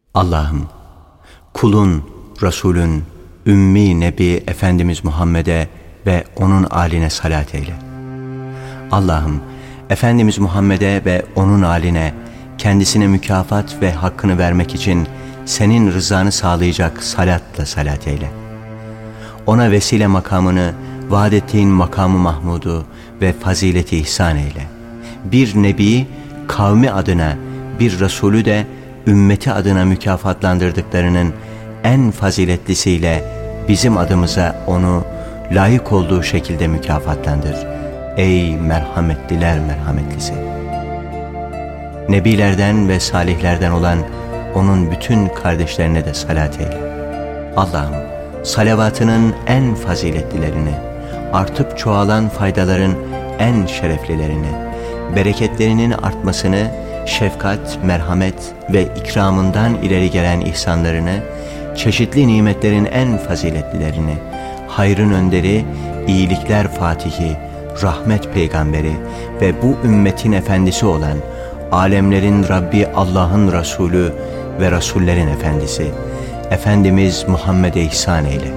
Allah'ım, kulun, Resulün, Ümmi Nebi Efendimiz Muhammed'e ve onun âline salat eyle. Allah'ım, Efendimiz Muhammed'e ve onun âline kendisine mükafat ve hakkını vermek için senin rızanı sağlayacak salatla salat eyle. Ona vesile makamını, vaat ettiğin makamı Mahmud'u ve fazileti ihsan eyle. Bir nebi kavmi adına, bir Resulü de ümmeti adına mükafatlandırdıklarının en faziletlisiyle bizim adımıza onu layık olduğu şekilde mükafatlandır. Ey merhametliler merhametlisi! Nebilerden ve salihlerden olan onun bütün kardeşlerine de salat eyle. Allah'ım, salavatının en faziletlilerini, artıp çoğalan faydaların en şereflilerini, bereketlerinin artmasını, şefkat, merhamet ve ikramından ileri gelen ihsanlarını, çeşitli nimetlerin en faziletlilerini, hayrın önderi, iyilikler fatihi, rahmet peygamberi ve bu ümmetin efendisi olan alemlerin Rabbi Allah'ın Resulü ve Resullerin Efendisi Efendimiz Muhammed'e ihsan eyle.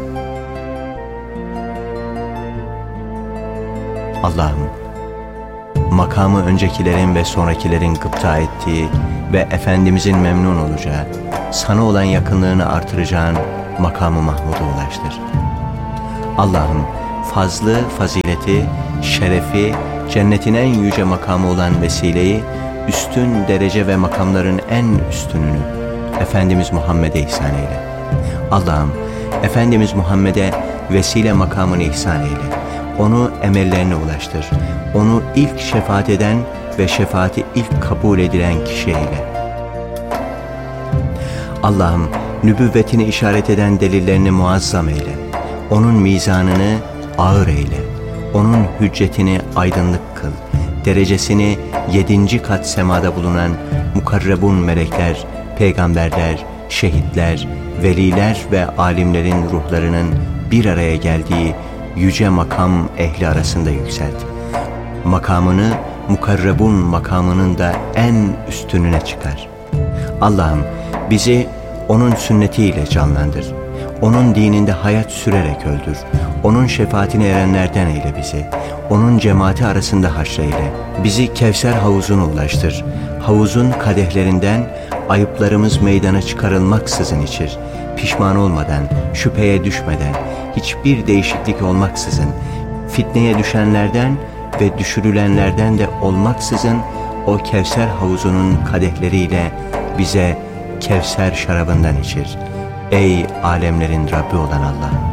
Allah'ım, makamı öncekilerin ve sonrakilerin gıpta ettiği ve Efendimizin memnun olacağı, sana olan yakınlığını artıracağın makamı Mahmud'a ulaştır. Allah'ım, fazlı, fazileti, şerefi, cennetin en yüce makamı olan vesileyi, üstün derece ve makamların en üstününü Efendimiz Muhammed'e ihsan eyle. Allah'ım, Efendimiz Muhammed'e vesile makamını ihsan eyle. Onu emellerine ulaştır. Onu ilk şefaat eden ve şefaati ilk kabul edilen kişi eyle. Allah'ım, nübüvvetini işaret eden delillerini muazzam eyle. Onun mizanını ağır eyle. Onun hüccetini aydınlık kıl. Derecesini 7. kat semada bulunan mukarrebun melekler, peygamberler, şehitler, veliler ve alimlerin ruhlarının bir araya geldiği yüce makam ehli arasında yükselt. Makamını mukarrebun makamının da en üstününe çıkar. Allah'ım, bizi onun sünnetiyle canlandır. Onun dininde hayat sürerek öldür. Onun şefaatine erenlerden eyle bizi. Onun cemaati arasında haşreyle. Bizi Kevser havuzuna ulaştır. Havuzun kadehlerinden ayıplarımız meydana çıkarılmaksızın içir. Pişman olmadan, şüpheye düşmeden, hiçbir değişiklik olmaksızın, fitneye düşenlerden ve düşürülenlerden de olmaksızın o Kevser havuzunun kadehleriyle bize Kevser şarabından içir. Ey alemlerin Rabbi olan Allah'ım!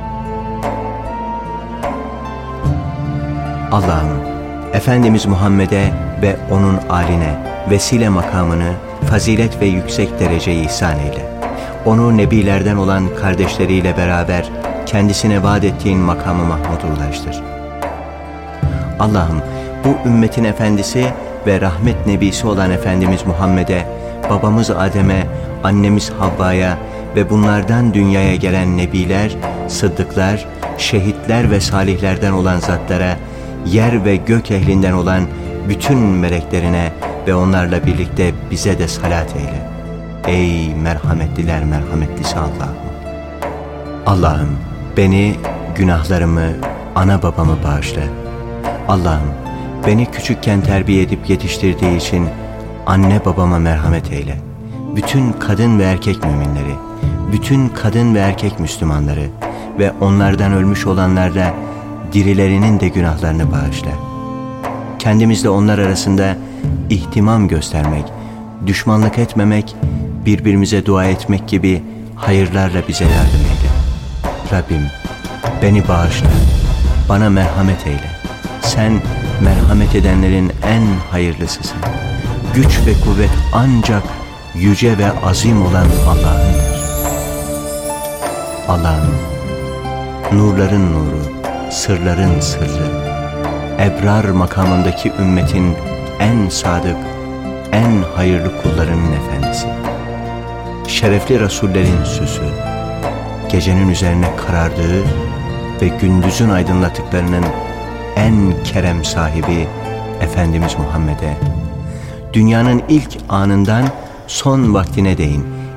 Allah'ım, Efendimiz Muhammed'e ve onun âline vesile makamını, fazilet ve yüksek dereceyi ihsan eyle. Onu nebilerden olan kardeşleriyle beraber kendisine vaat ettiğin makamı Mahmud'a ulaştır. Allah'ım, bu ümmetin efendisi ve rahmet nebisi olan Efendimiz Muhammed'e, babamız Adem'e, annemiz Havva'ya ve bunlardan dünyaya gelen nebiler, sıddıklar, şehitler ve salihlerden olan zatlara, yer ve gök ehlinden olan bütün meleklerine ve onlarla birlikte bize de salat eyle. Ey merhametliler merhametlisi Allah'ım! Allah'ım, beni, günahlarımı, ana babamı bağışla. Allah'ım, beni küçükken terbiye edip yetiştirdiği için anne babama merhamet eyle. Bütün kadın ve erkek müminleri, bütün kadın ve erkek Müslümanları ve onlardan ölmüş olanlarla dirilerinin de günahlarını bağışla. Kendimizle onlar arasında ihtimam göstermek, düşmanlık etmemek, birbirimize dua etmek gibi hayırlarla bize yardım eyle. Rabbim, beni bağışla, bana merhamet eyle. Sen merhamet edenlerin en hayırlısısın. Güç ve kuvvet ancak yüce ve azim olan Allah'ındır. Allah'ım, nurların nuru, sırların sırrı, ebrar makamındaki ümmetin en sadık, en hayırlı kullarının efendisi, şerefli Resullerin süsü, gecenin üzerine karardığı ve gündüzün aydınlattıklarının en kerem sahibi Efendimiz Muhammed'e, dünyanın ilk anından son vaktine değin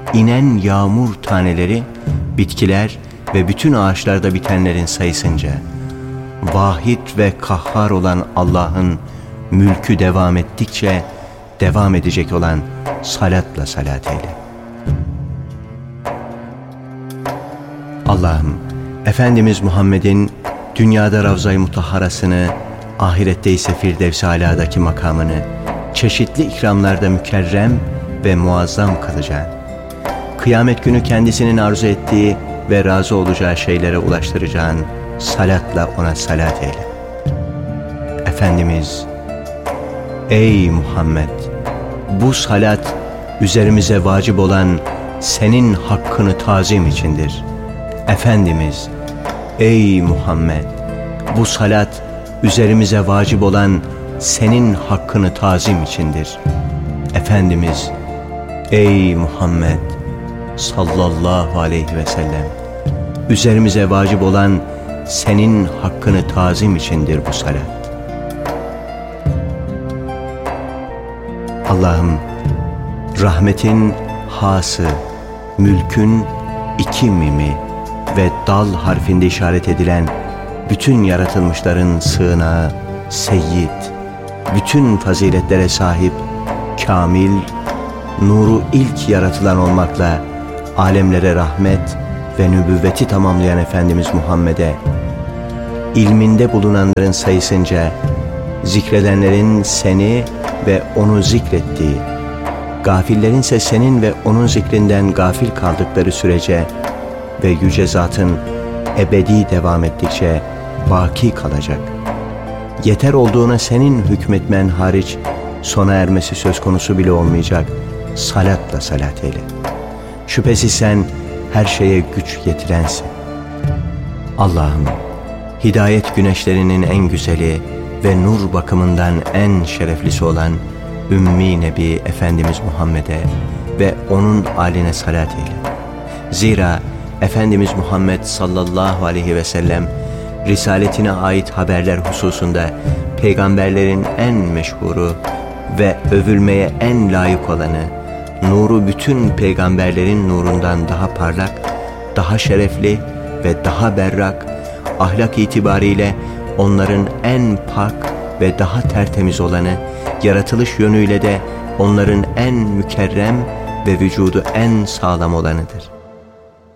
inen yağmur taneleri, bitkiler ve bütün ağaçlarda bitenlerin sayısınca, vahid ve kahhar olan Allah'ın mülkü devam ettikçe devam edecek olan salatla salat eyle. Allah'ım, Efendimiz Muhammed'in dünyada Ravza-i Mutahharasını, ahirette ise Firdevs-i Alâ'daki makamını çeşitli ikramlarda mükerrem ve muazzam kılacağın, kıyamet günü kendisinin arzu ettiği ve razı olacağı şeylere ulaştıracağın salatla ona salat eyle. Efendimiz, ey Muhammed, bu salat üzerimize vacip olan senin hakkını tazim içindir. Efendimiz, ey Muhammed, bu salat üzerimize vacip olan senin hakkını tazim içindir. Efendimiz, ey Muhammed sallallahu aleyhi ve sellem, üzerimize vacip olan senin hakkını tazim içindir bu salat. Allah'ım, rahmetin hası, mülkün iki mimi ve dal harfinde işaret edilen bütün yaratılmışların sığınağı, seyyid, bütün faziletlere sahip, kamil, nuru ilk yaratılan olmakla alemlere rahmet ve nübüvveti tamamlayan Efendimiz Muhammed'e, ilminde bulunanların sayısınca, zikredenlerin seni ve onu zikrettiği, gafillerin ise senin ve onun zikrinden gafil kaldıkları sürece ve yüce zatın ebedi devam ettikçe baki kalacak, yeter olduğuna senin hükmetmen hariç sona ermesi söz konusu bile olmayacak salatla salat eyle. Şüphesiz sen her şeye güç yetirensin. Allah'ım, hidayet güneşlerinin en güzeli ve nur bakımından en şereflisi olan Ümmi Nebi Efendimiz Muhammed'e ve onun âline salat eyle. Zira Efendimiz Muhammed sallallahu aleyhi ve sellem risaletine ait haberler hususunda peygamberlerin en meşhuru ve övülmeye en layık olanı, nuru bütün peygamberlerin nurundan daha parlak, daha şerefli ve daha berrak, ahlak itibariyle onların en pak ve daha tertemiz olanı, yaratılış yönüyle de onların en mükerrem ve vücudu en sağlam olanıdır.